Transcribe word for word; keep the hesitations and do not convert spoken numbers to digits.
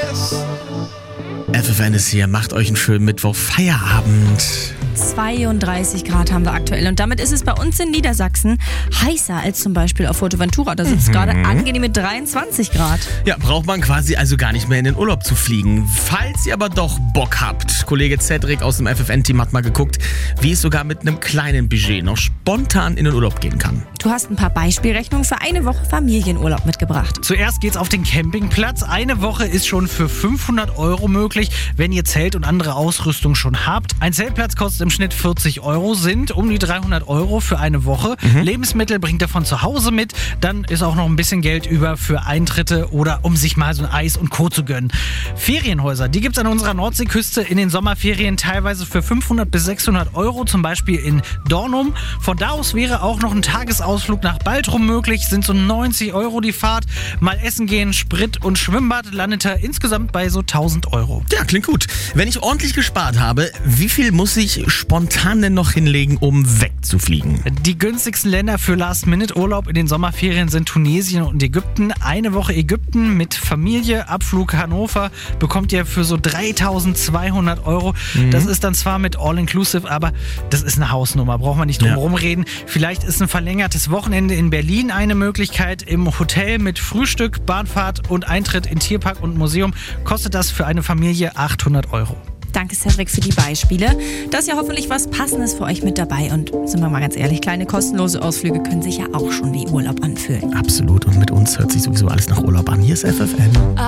F F N ist hier, macht euch einen schönen Mittwoch, Feierabend. zweiunddreißig Grad haben wir aktuell und damit ist es bei uns in Niedersachsen heißer als zum Beispiel auf Fuerteventura. Da sind es mhm. gerade angenehme dreiundzwanzig Grad. Ja, braucht man quasi also gar nicht mehr in den Urlaub zu fliegen. Falls ihr aber doch Bock habt, Kollege Cedric aus dem F F N-Team hat mal geguckt, wie es sogar mit einem kleinen Budget noch spontan in den Urlaub gehen kann. Du hast ein paar Beispielrechnungen für eine Woche Familienurlaub mitgebracht. Zuerst geht's auf den Campingplatz. Eine Woche ist schon für fünfhundert Euro möglich, wenn ihr Zelt und andere Ausrüstung schon habt. Ein Zeltplatz kostet im Schnitt vierzig Euro, sind um die dreihundert Euro für eine Woche. Mhm. Lebensmittel bringt ihr von zu Hause mit. Dann ist auch noch ein bisschen Geld über für Eintritte oder um sich mal so ein Eis und Co. zu gönnen. Ferienhäuser, die gibt's an unserer Nordseeküste in den Sommerferien teilweise für fünfhundert bis sechshundert Euro, zum Beispiel in Dornum. Von da aus wäre auch noch ein Tagesausflug nach Baltrum möglich, sind so neunzig Euro die Fahrt. Mal essen gehen, Sprit und Schwimmbad landet er insgesamt bei so tausend Euro. Ja, klingt gut. Wenn ich ordentlich gespart habe, wie viel muss ich spontan denn noch hinlegen, um wegzufliegen? Die günstigsten Länder für Last-Minute-Urlaub in den Sommerferien sind Tunesien und Ägypten. Eine Woche Ägypten mit Familie, Abflug Hannover bekommt ihr für so dreitausendzweihundert Euro. Mhm. Das ist dann zwar mit All-Inclusive, aber das ist eine Hausnummer, braucht man nicht drum herum ja. reden. Vielleicht ist ein verlängertes Wochenende in Berlin eine Möglichkeit. Im Hotel mit Frühstück, Bahnfahrt und Eintritt in Tierpark und Museum kostet das für eine Familie achthundert Euro. Danke, Cedric, für die Beispiele. Da ist ja hoffentlich was Passendes für euch mit dabei. Und sind wir mal ganz ehrlich, kleine kostenlose Ausflüge können sich ja auch schon wie Urlaub anfühlen. Absolut. Und mit uns hört sich sowieso alles nach Urlaub an. Hier ist F F N.